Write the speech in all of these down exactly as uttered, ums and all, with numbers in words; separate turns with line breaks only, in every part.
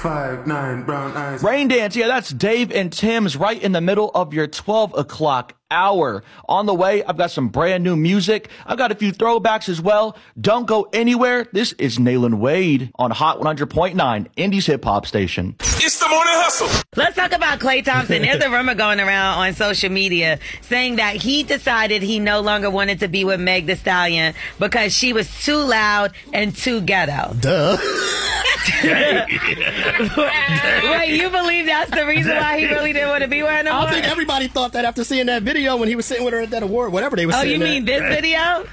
Five, nine, brown eyes.
Rain Dance, yeah, that's Dave and Tim's right in the middle of your twelve o'clock hour. On the way, I've got some brand new music. I've got a few throwbacks as well. Don't go anywhere. This is Nayland Wade on Hot one hundred point nine, Indie's hip hop station.
It's the Morning Hustle.
Let's talk about Klay Thompson. There's a rumor going around on social media saying that he decided he no longer wanted to be with Meg Thee Stallion because she was too loud and too ghetto.
Duh.
Wait, you believe that's the reason why he really didn't want to be with her no more?
I think everybody thought that after seeing that video when he was sitting with her at that award, whatever they were
Oh,
saying.
you mean
that.
this video?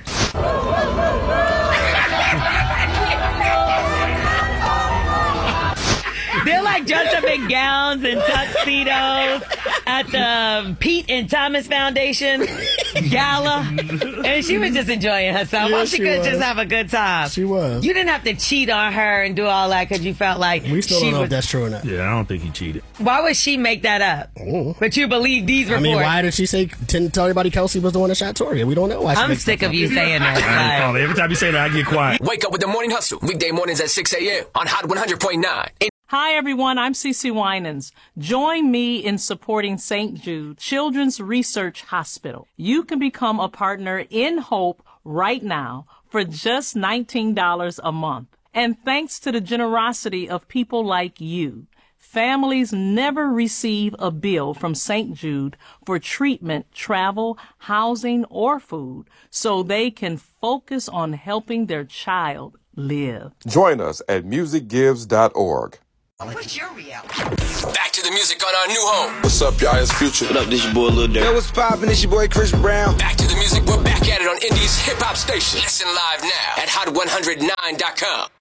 They're like dressed up in gowns and tuxedos at the Pete and Thomas Foundation gala. And she was just enjoying herself.
Yeah,
Well, she,
she
could
was.
just have a good time.
She was.
You didn't have to cheat on her and do all that because you felt like
We still
she
don't know
was.
if that's true or not.
Yeah, I don't think he cheated.
Why would she make that up?
Oh.
But you believe these
I
reports?
mean, why did she say, didn't tell everybody Kelsey was the one that shot Toria? We don't know why she
I'm
makes
sick
stuff
of
up.
you saying
I ain't
that.
calling. Every time you say that, I get quiet.
Wake up with the Morning Hustle. Weekday mornings at six a.m. on Hot one hundred point nine.
Hi, everyone. I'm Cece Winans. Join me in supporting Saint Jude Children's Research Hospital. You can become a partner in Hope right now for just nineteen dollars a month. And thanks to the generosity of people like you, families never receive a bill from Saint Jude for treatment, travel, housing, or food, so they can focus on helping their child live.
Join us at music gives dot org.
What's your reality?
Back to the music on our new home.
What's up, y'all? It's Future.
What up, this your boy Lil Durk.
Yo, what's poppin'? This your boy Chris Brown.
Back to the music. We're back at it on Indie's hip hop station. Listen live now at hot one hundred nine dot com.